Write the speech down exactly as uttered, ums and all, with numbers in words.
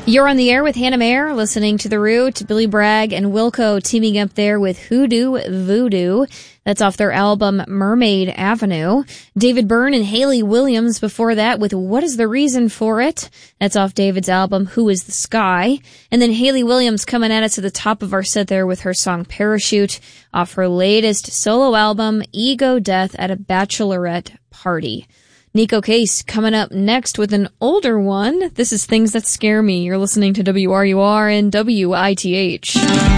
You're on the air with Hannah Mayer, listening to The Root, Billy Bragg and Wilco teaming up there with Hoodoo Voodoo. That's off their album Mermaid Avenue. David Byrne and Hayley Williams before that with What Is the Reason for It? That's off David's album Who Is the Sky? And then Hayley Williams coming at us at the top of our set there with her song Parachute off her latest solo album Ego Death at a Bachelorette Party. Nico Case coming up next with an older one. This is Things That Scare Me. You're listening to W R U R and W I T H.